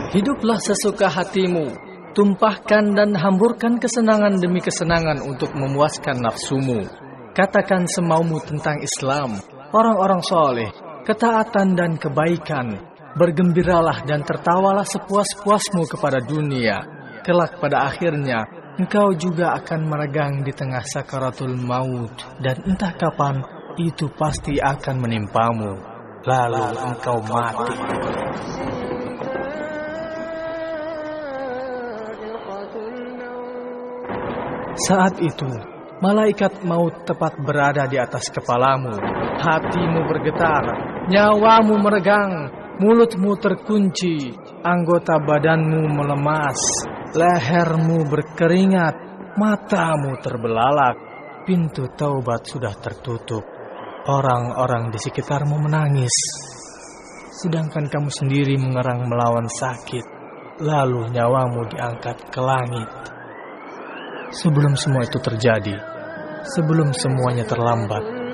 Hiduplah sesuka hatimu, tumpahkan dan hamburkan kesenangan demi kesenangan untuk memuaskan nafsumu. Katakan semaumu tentang Islam, orang-orang soleh, ketaatan dan kebaikan. Bergembiralah dan tertawalah sepuas-puasmu kepada dunia. Kelak pada akhirnya, engkau juga akan meregang di tengah sakaratul maut. Dan entah kapan, itu pasti akan menimpamu. Lalu engkau mati. Saat itu, malaikat maut tepat berada di atas kepalamu. Hatimu bergetar, nyawamu meregang, mulutmu terkunci, anggota badanmu melemas, lehermu berkeringat, matamu terbelalak, pintu taubat sudah tertutup. Orang-orang di sekitarmu menangis, sedangkan kamu sendiri mengerang melawan sakit. Lalu nyawamu diangkat ke langit. Sebelum semua itu terjadi, sebelum semuanya terlambat,